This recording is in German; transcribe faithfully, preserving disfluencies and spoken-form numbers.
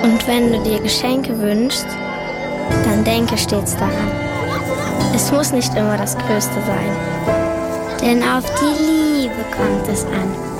Und wenn du dir Geschenke wünschst, dann denke stets daran. Es muss nicht immer das Größte sein. Denn auf die Liebe kommt es an.